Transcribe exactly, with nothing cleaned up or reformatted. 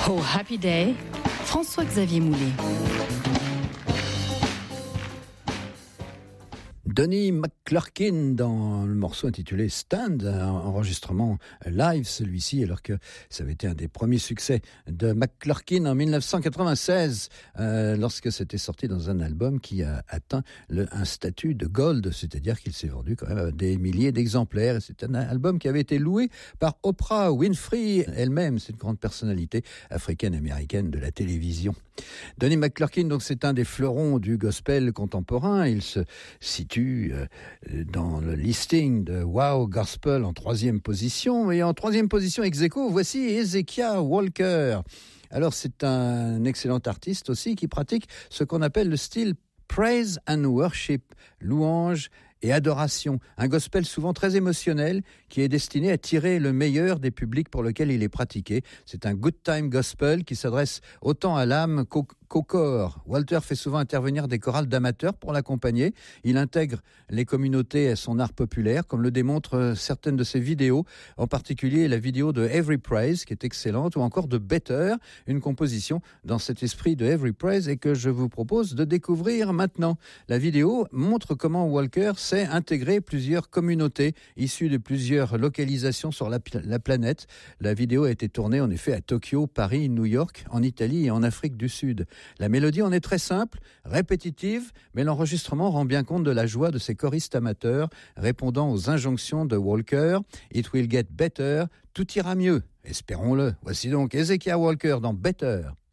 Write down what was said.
Oh Happy Day, François-Xavier Moulet. Donnie McClurkin dans le morceau intitulé Stand, un enregistrement live celui-ci, alors que ça avait été un des premiers succès de McClurkin en dix-neuf cent quatre-vingt-seize, euh, lorsque c'était sorti dans un album qui a atteint le, un statut de gold, c'est-à-dire qu'il s'est vendu quand même à des milliers d'exemplaires. C'est un album qui avait été loué par Oprah Winfrey elle-même, c'est une grande personnalité africaine-américaine de la télévision. Donnie McClurkin, donc, c'est un des fleurons du gospel contemporain. Il se situe dans le listing de Wow Gospel en troisième position. Et en troisième position ex aequo, voici Hezekiah Walker. Alors, c'est un excellent artiste aussi qui pratique ce qu'on appelle le style Praise and Worship, louange et adoration. Un gospel souvent très émotionnel qui est destiné à tirer le meilleur des publics pour lesquels il est pratiqué. C'est un good time gospel qui s'adresse autant à l'âme qu'au qu'au corps. Walter fait souvent intervenir des chorales d'amateurs pour l'accompagner. Il intègre les communautés à son art populaire, comme le démontrent certaines de ses vidéos, en particulier la vidéo de Every Praise, qui est excellente, ou encore de Better, une composition dans cet esprit de Every Praise et que je vous propose de découvrir maintenant. La vidéo montre comment Walker sait intégrer plusieurs communautés issues de plusieurs localisations sur la, la planète. La vidéo a été tournée en effet à Tokyo, Paris, New York, en Italie et en Afrique du Sud. La mélodie en est très simple, répétitive, mais l'enregistrement rend bien compte de la joie de ces choristes amateurs, répondant aux injonctions de Walker. It will get better, tout ira mieux, espérons-le. Voici donc Hezekiah Walker dans Better.